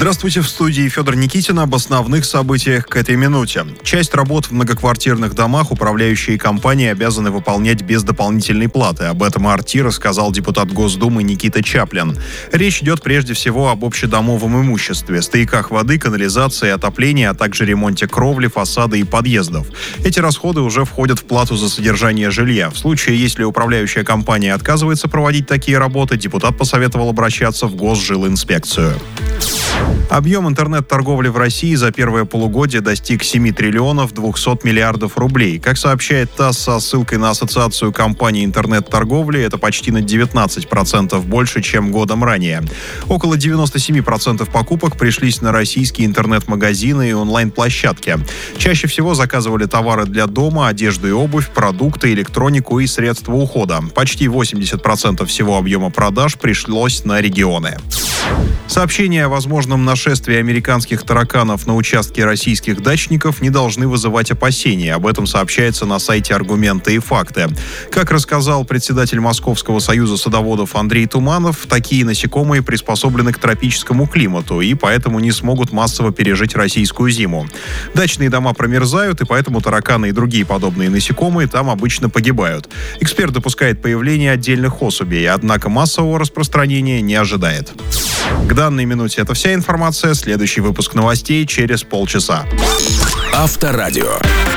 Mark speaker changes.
Speaker 1: Здравствуйте, в студии Федор Никитин об основных событиях к этой минуте. Часть работ в многоквартирных домах управляющие компании обязаны выполнять без дополнительной платы. Об этом РТ рассказал депутат Госдумы Никита Чаплин. Речь идет прежде всего об общедомовом имуществе, стояках воды, канализации, отоплении, а также ремонте кровли, фасада и подъездов. Эти расходы уже входят в плату за содержание жилья. В случае, если управляющая компания отказывается проводить такие работы, депутат посоветовал обращаться в Госжилинспекцию. Объем интернет-торговли в России за первое полугодие достиг 7 триллионов 200 миллиардов рублей. Как сообщает ТАСС со ссылкой на Ассоциацию компаний интернет-торговли, это почти на 19% больше, чем годом ранее. Около 97% покупок пришлись на российские интернет-магазины и онлайн-площадки. Чаще всего заказывали товары для дома, одежду и обувь, продукты, электронику и средства ухода. Почти 80% всего объема продаж пришлось на регионы. Сообщения о возможном нашествии американских тараканов на участке российских дачников не должны вызывать опасений. Об этом сообщается на сайте «Аргументы и факты». Как рассказал председатель Московского союза садоводов Андрей Туманов, такие насекомые приспособлены к тропическому климату и поэтому не смогут массово пережить российскую зиму. Дачные дома промерзают, и поэтому тараканы и другие подобные насекомые там обычно погибают. Эксперт допускает появление отдельных особей, однако массового распространения не ожидает. К данной минуте это вся информация. Следующий выпуск новостей через полчаса.
Speaker 2: Авторадио.